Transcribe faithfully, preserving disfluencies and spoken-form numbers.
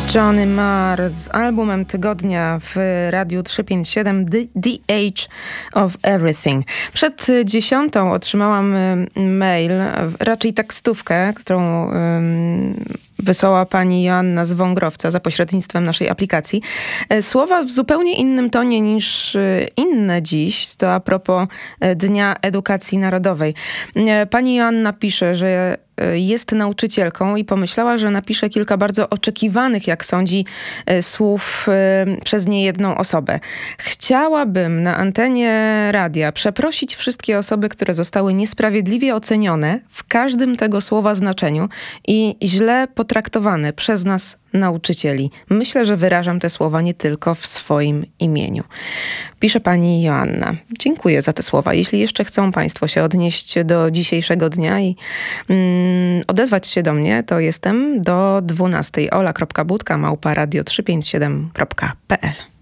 Johnny Marr z albumem tygodnia w Radiu trzysta pięćdziesiąt siedem The, The Age of Everything. Przed dziesiątą otrzymałam mail, raczej tekstówkę, którą um, wysłała pani Joanna z Wągrowca za pośrednictwem naszej aplikacji. Słowa w zupełnie innym tonie niż inne dziś. To a propos Dnia Edukacji Narodowej. Pani Joanna pisze, że jest nauczycielką i pomyślała, że napisze kilka bardzo oczekiwanych, jak sądzi, słów przez niejedną osobę. Chciałabym na antenie radia przeprosić wszystkie osoby, które zostały niesprawiedliwie ocenione w każdym tego słowa znaczeniu i źle potraktowane przez nas, nauczycieli. Myślę, że wyrażam te słowa nie tylko w swoim imieniu. Pisze pani Joanna. Dziękuję za te słowa. Jeśli jeszcze chcą państwo się odnieść do dzisiejszego dnia i mm, odezwać się do mnie, to jestem do dwunastej. ola kropka budka małpa radio trzysta pięćdziesiąt siedem kropka p l.